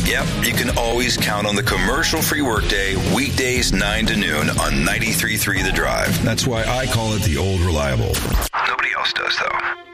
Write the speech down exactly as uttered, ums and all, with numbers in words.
Yep, you can always count on the commercial-free workday, weekdays nine to noon on ninety-three point three The Drive. That's why I call it the old reliable. Nobody else does, though.